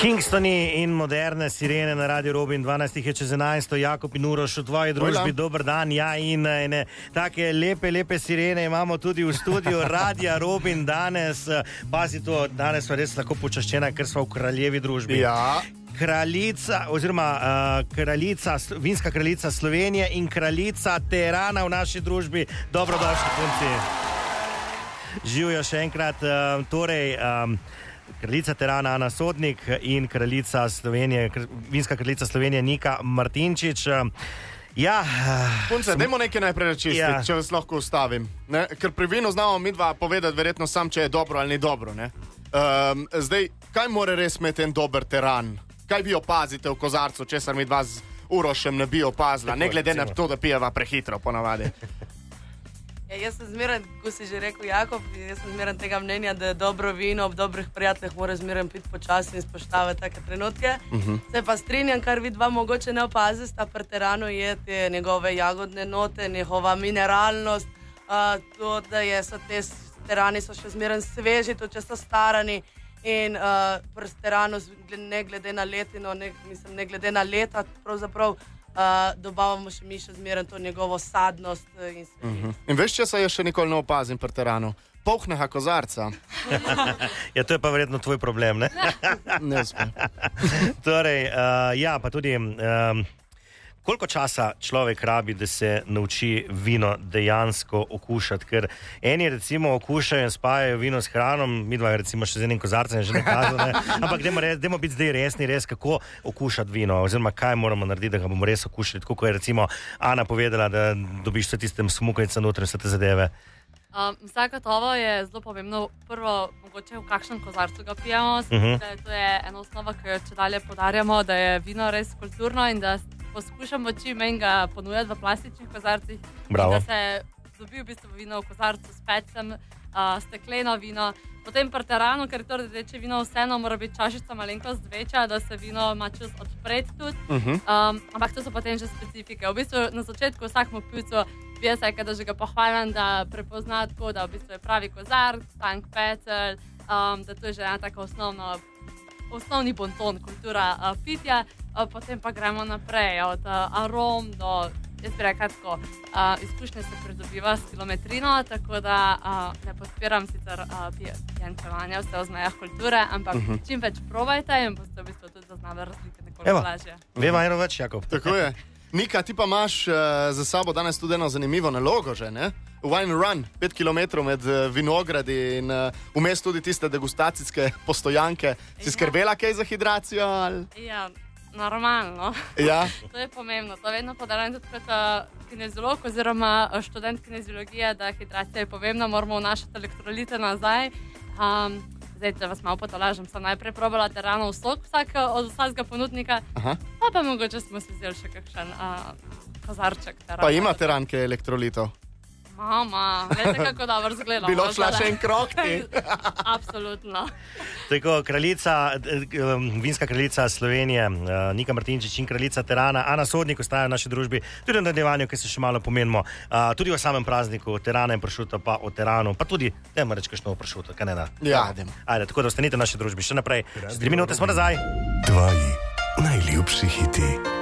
Kingstoni in moderne sirene na Radio Robin, 12 je čez 11, Jakob in Uroš v tvoji družbi, dober dan, ja, in take lepe sirene imamo tudi v studiu Radia Robin danes, pazi to, danes smo res lahko počaščena, ker smo v kraljevi družbi. Ja. Kraljica, oziroma vinska kraljica Slovenije in kraljica Terana v naši družbi. Dobrodošli, punci. Živijo še enkrat, kraljica Terana Ana Sodnik in kraljica Slovenije, vinska kraljica Slovenije Nika Martinčič. Ja, punce, dajmo nekaj najprej rečistiti, če vas lahko ustavim. Ne? Ker pri vinu znamo midva povedati verjetno sam, če je dobro ali ni dobro. Ne? Zdaj, kaj mora res imeti en dober teran? Kaj vi opazite v kozarcu, česar mi dva z Urošem ne bi opazila, ne glede na to, da pijeva prehitro ponavadi? Jaz sem zmeren, ko si že rekel Jakob, jaz sem zmeren tega mnenja, da je dobro vino ob dobrih prijateljih mora zmeren piti počasi in spoštavati take trenutke. Se pa strinjam, kar vi dva mogoče ne opazite, pri teranu je te njegove jagodne note, njegova mineralnost, to, da so te terani so še zmeren sveži, to če so starani. In pri teranu, ne glede na letino, ne glede na leta, pravzaprav dobavamo še mi še zmeren to njegovo sadnost in svežino. In veš, če se je še nikoli ne opazim pri teranu? Polhneha kozarca. Ja, to je pa verjetno tvoj problem, ne? Ne uspem. Torej, ja, pa tudi... Koliko časa človek rabi, da se nauči vino dejansko okušati? Ker eni recimo okušajo in spajajo vino s hranom, mi dva recimo še z enim kozarcem že ne kazali, ampak dajmo biti zdaj resni, kako okušati vino, oziroma kaj moramo narediti, da ga bomo res okušali, tako kot je recimo Ana povedala, da dobiš vse tistem smukajca noter, vse te zadeve. Zagotovo je zelo pomembno prvo, mogoče v kakšnem kozarcu ga pijemo, to je ena osnova, ki jo če dalje podarjamo, da je vino res kulturno in da poskušamo čim manj ga ponujati v plastičnih kozarcih. Bravo. Da se dobi v bistvu vino v kozarcu s pecem, stekleno vino. Potem pri teranu, ker to rdeče vino vseeno mora biti čašica malenkost večja, da se vino ima čas odpreti tudi. Ampak to so potem že specifike. V bistvu na začetku vsakmu pivcu ve se, da že ga pohvalim, da prepozna tako, da v bistvu je pravi kozarc, tank pecelj, da to je že ena taka osnovni bonton, kultura pitja, potem pa gremo naprej od arom do, jaz bi rekla tako, izkušnje se pridobiva s kilometrino, tako da ne podpiram sicer pijančevanja, vse v zmejah kulture, ampak čim več probajte in boste v bistvu tudi zaznali razlike nekoliko lažje. Veva eno več, Jakob. Tako je. Nika, ti pa imaš za sabo danes tudi eno zanimivo nalogo že, ne? Wine Run, 5 km med vinogradi in vmes tudi tiste degustacijske postojanke. Si skrbela kaj za hidracijo? Ali? Ja, normalno. Ja? To je pomembno. To vedno podarjam tudi kot kineziolog oziroma študent kineziologije, da hidracija je pomembna, moramo vnašati elektrolite nazaj. Zdaj, če vas malo potolažim, sem najprej probala teranov sok od vsakega ponudnika, pa mogoče smo si vzeli še kakšen kozarček terana. Pa ima teranke elektrolitov? Mama, veste, kako dobro zgleda. Bilo šla še en krog ti? Absolutno. Tako, vinska kraljica Slovenije, Nika Martinčič in kraljica Terana, Ana Sodnik ostaja v naši družbi, tudi v nadaljevanju, ki se še malo pomenimo, tudi o samem prazniku Terana in pršuta, pa o Teranu, pa tudi, dajmo reči, kakšno pršuto, kaj ne da? Ja, ajde, tako da ostanite v naši družbi še naprej. 3 minute smo nazaj. Tvoji najljubši hiti.